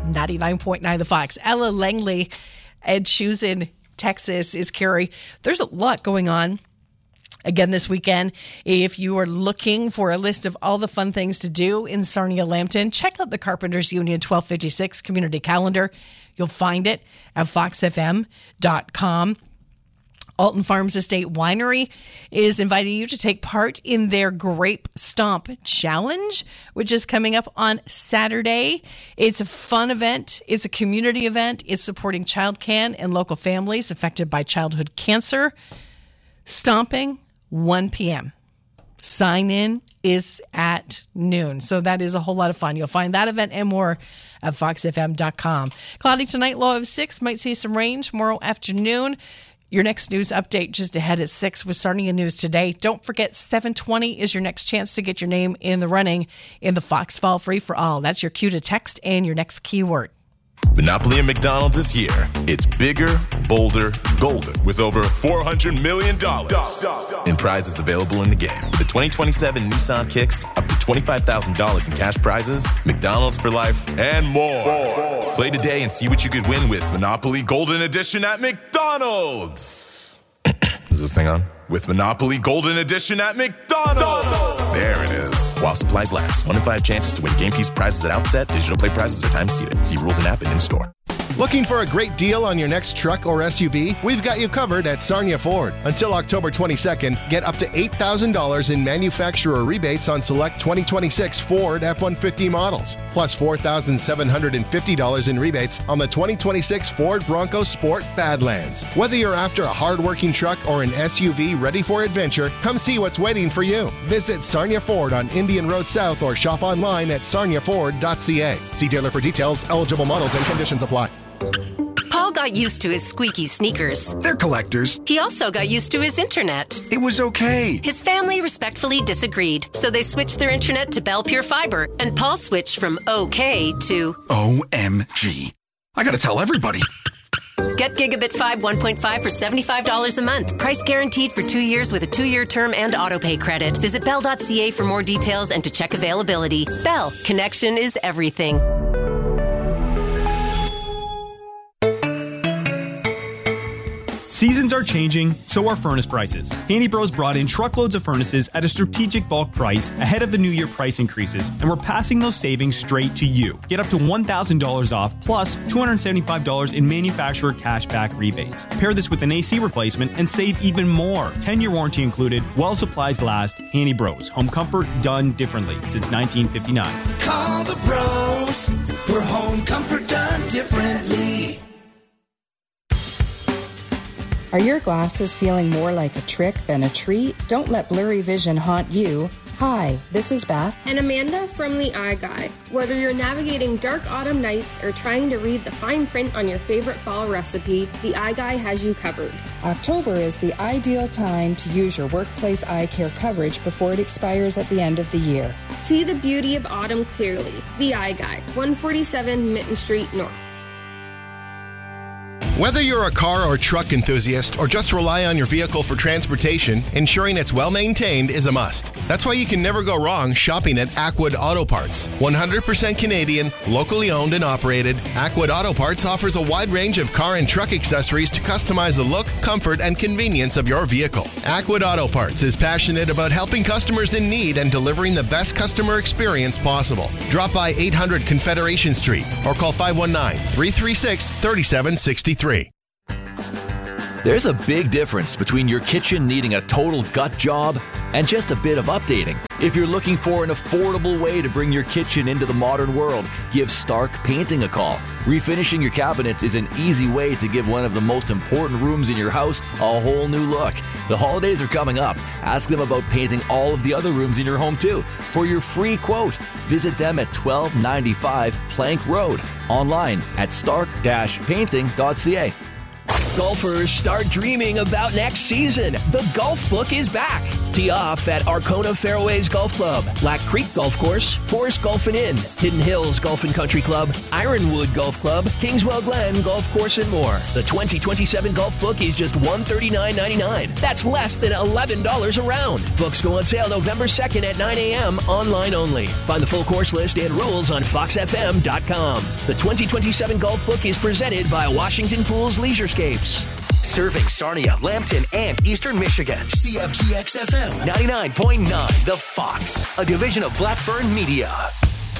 99.9 The Fox. Ella Langley at Shoes in Texas is Carrie. There's a lot going on again this weekend. If you are looking for a list of all the fun things to do in Sarnia-Lambton, check out the Carpenters Union 1256 community calendar. You'll find it at foxfm.com. Alton Farms Estate Winery is inviting you to take part in their Grape Stomp Challenge, which is coming up on Saturday. It's a fun event. It's a community event. It's supporting ChildCan and local families affected by childhood cancer. Stomping, 1 p.m. Sign-in is at noon. So that is a whole lot of fun. You'll find that event and more at foxfm.com. Cloudy tonight, low of 6. Might see some rain tomorrow afternoon. Your next news update just ahead at 6 with Sarnia News Today. Don't forget, 7:20 is your next chance to get your name in the running in the Fox Fall Free for All. That's your cue to text and your next keyword. Monopoly at McDonald's is here. It's bigger, bolder, golden with over $400 million in prizes available in the game. With the 2027 Nissan Kicks, up to $25,000 in cash prizes, McDonald's for life, and more. Play today and see what you could win with Monopoly Golden Edition at McDonald's. Is this thing on? With Monopoly Golden Edition at McDonald's. There it is. While supplies last. 1 in 5 chances to win game keys prizes at outset. Digital play prizes are time seated. See rules and app and in store. Looking for a great deal on your next truck or SUV? We've got you covered at Sarnia Ford. Until October 22nd, get up to $8,000 in manufacturer rebates on select 2026 Ford F-150 models, plus $4,750 in rebates on the 2026 Ford Bronco Sport Badlands. Whether you're after a hard-working truck or an SUV ready for adventure, come see what's waiting for you. Visit Sarnia Ford on Indian Road South or shop online at sarniaford.ca. See dealer for details, eligible models, and conditions apply. Paul got used to his squeaky sneakers. They're collectors. He also got used to his internet. It was okay. His family respectfully disagreed, so they switched their internet to Bell Pure Fiber, and Paul switched from okay to OMG. I gotta tell everybody. Get Gigabit 5 1.5 for $75 a month. Price guaranteed for 2 years with a 2-year term and autopay credit. Visit bell.ca for more details and to check availability. Bell, connection is everything. Seasons are changing, so are furnace prices. Handy Bros brought in truckloads of furnaces at a strategic bulk price ahead of the new year price increases, and we're passing those savings straight to you. Get up to $1,000 off, plus $275 in manufacturer cashback rebates. Pair this with an AC replacement and save even more. 10-year warranty included, while supplies last. Handy Bros, home comfort done differently since 1959. Call the pros for home comfort done differently. Are your glasses feeling more like a trick than a treat? Don't let blurry vision haunt you. Hi, this is Beth and Amanda from The Eye Guy. Whether you're navigating dark autumn nights or trying to read the fine print on your favorite fall recipe, The Eye Guy has you covered. October is the ideal time to use your workplace eye care coverage before it expires at the end of the year. See the beauty of autumn clearly. The Eye Guy, 147 Mitten Street North. Whether you're a car or truck enthusiast or just rely on your vehicle for transportation, ensuring it's well maintained is a must. That's why you can never go wrong shopping at Ackwood Auto Parts. 100% Canadian, locally owned and operated, Ackwood Auto Parts offers a wide range of car and truck accessories to customize the look, comfort, and convenience of your vehicle. Ackwood Auto Parts is passionate about helping customers in need and delivering the best customer experience possible. Drop by 800 Confederation Street or call 519-336-3763. There's a big difference between your kitchen needing a total gut job and just a bit of updating. If you're looking for an affordable way to bring your kitchen into the modern world, give Stark Painting a call. Refinishing your cabinets is an easy way to give one of the most important rooms in your house a whole new look. The holidays are coming up. Ask them about painting all of the other rooms in your home too. For your free quote, visit them at 1295 Plank Road. Online at stark-painting.ca. Golfers, start dreaming about next season. The Golf Book is back. Tee off at Arcona Fairways Golf Club, Black Creek Golf Course, Forest Golf and Inn, Hidden Hills Golf and Country Club, Ironwood Golf Club, Kingswell Glen Golf Course, and more. The 2027 Golf Book is just $139.99. That's less than $11 a round. Books go on sale November 2nd at 9 a.m. online only. Find the full course list and rules on foxfm.com. The 2027 Golf Book is presented by Washington Pools Leisurescapes. Serving Sarnia, Lambton, and Eastern Michigan. CFGX FM 99.9 The Fox, a division of Blackburn Media.